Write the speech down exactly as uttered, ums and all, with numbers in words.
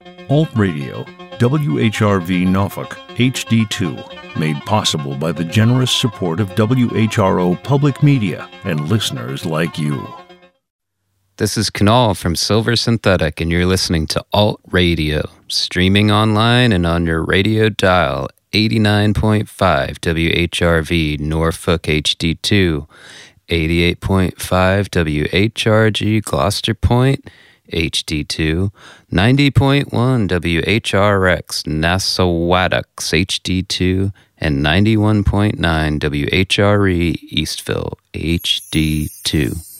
Alt Radio, W H R V Norfolk, H D two, made possible by the generous support of W H R O Public Media and listeners like you. This is Kunal from Silver Synthetic, and you're listening to Alt Radio, streaming online and on your radio dial, eighty-nine point five W H R V Norfolk H D two, eighty-eight point five W H R G Gloucester Point H D two, ninety point one W H R X Nassauwattocks H D two, and ninety-one point nine W H R E Eastville H D two.